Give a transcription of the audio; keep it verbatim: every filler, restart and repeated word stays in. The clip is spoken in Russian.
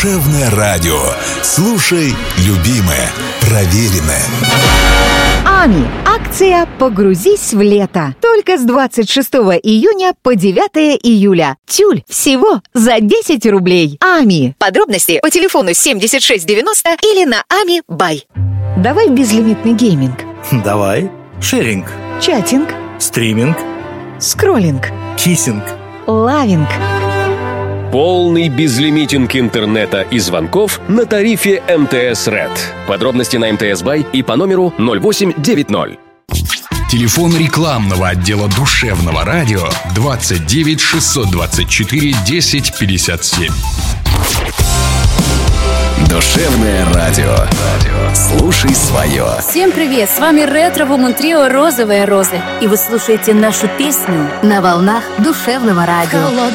Душевное радио. Слушай, любимое, проверенное. Ами. Акция «Погрузись в лето». Только с двадцать шестого июня по девятое июля. Тюль всего за десять рублей. Ами. Подробности по телефону семьдесят шесть девяносто или на Ами Бай. Давай безлимитный гейминг. Давай. Шеринг. Чатинг. Стриминг. Скроллинг. Киссинг. Лавинг. Полный безлимитинг интернета и звонков на тарифе эм тэ эс Red. Подробности на эм тэ эс Бай и по номеру ноль восемь девять ноль. Телефон рекламного отдела Душевного радио двадцать девять шестьсот двадцать четыре десять пятьдесят семь. Душевное радио. Слушай свое. Всем привет, с вами ретро-вумен трио «Розовые розы». И вы слушаете нашу песню на волнах Душевного радио.